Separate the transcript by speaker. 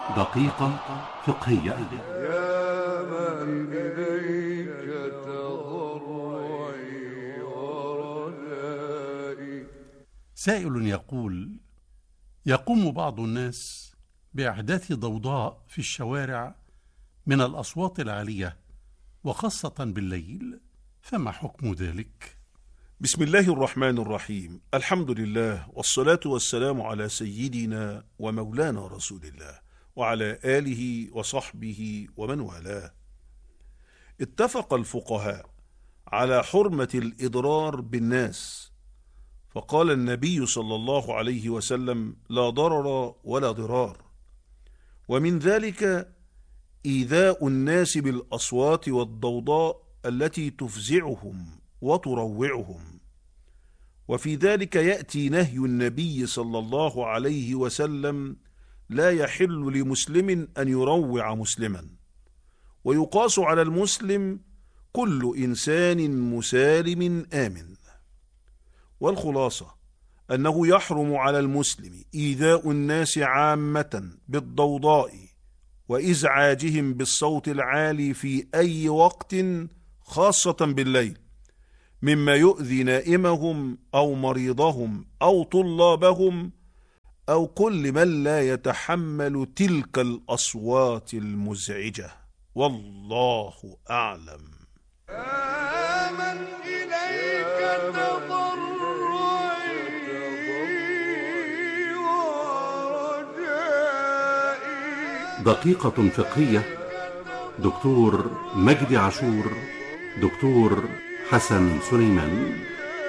Speaker 1: دقيقة فقهية.
Speaker 2: يا من إليك تضرعي ورجائي.
Speaker 1: سائل يقول: يقوم بعض الناس بإحداث ضوضاء في الشوارع من الأصوات العالية وخاصة بالليل، فما حكم ذلك؟
Speaker 3: بسم الله الرحمن الرحيم. الحمد لله والصلاة والسلام على سيدنا ومولانا رسول الله وعلى آله وصحبه ومن والاه. اتفق الفقهاء على حرمة الإضرار بالناس، فقال النبي صلى الله عليه وسلم: لا ضرر ولا ضرار. ومن ذلك إيذاء الناس بالأصوات والضوضاء التي تفزعهم وتروعهم، وفي ذلك يأتي نهي النبي صلى الله عليه وسلم: لا يحل لمسلم أن يروع مسلما. ويقاس على المسلم كل إنسان مسالم آمن. والخلاصة أنه يحرم على المسلم إيذاء الناس عامة بالضوضاء وإزعاجهم بالصوت العالي في أي وقت، خاصة بالليل، مما يؤذي نائمهم أو مريضهم أو طلابهم أو كل من لا يتحمل تلك الأصوات المزعجة. والله أعلم.
Speaker 2: يا من إليك تضرعي ورجائي.
Speaker 1: دقيقة فقهية. دكتور مجدي عاشور، دكتور حسن سليمان.